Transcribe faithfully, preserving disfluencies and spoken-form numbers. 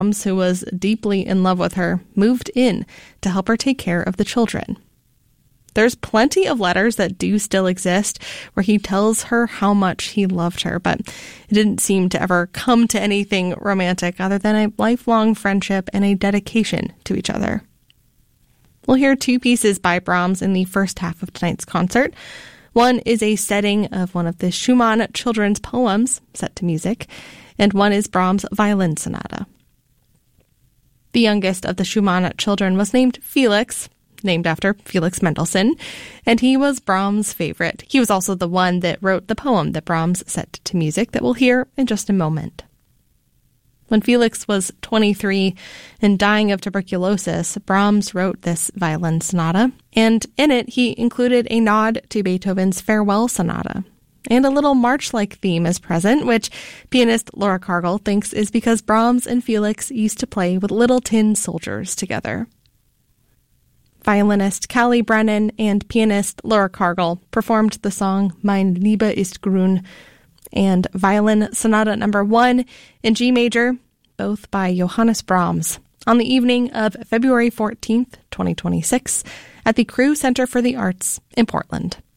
Brahms, who was deeply in love with her, moved in to help her take care of the children. There's plenty of letters that do still exist where he tells her how much he loved her, but it didn't seem to ever come to anything romantic other than a lifelong friendship and a dedication to each other. We'll hear two pieces by Brahms in the first half of tonight's concert. One is a setting of one of the Schumann children's poems set to music, and one is Brahms' violin sonata. The youngest of the Schumann children was named Felix, named after Felix Mendelssohn, and he was Brahms' favorite. He was also the one that wrote the poem that Brahms set to music that we'll hear in just a moment. When Felix was twenty-three and dying of tuberculosis, Brahms wrote this violin sonata, and in it he included a nod to Beethoven's Farewell Sonata. And a little march-like theme is present, which pianist Laura Cargill thinks is because Brahms and Felix used to play with little tin soldiers together. Violinist Callie Brennan and pianist Laura Cargill performed the song Mein Liebe ist grün and Violin Sonata Number One in G major, both by Johannes Brahms, on the evening of February fourteenth, twenty twenty-six, at the Crew Center for the Arts in Portland.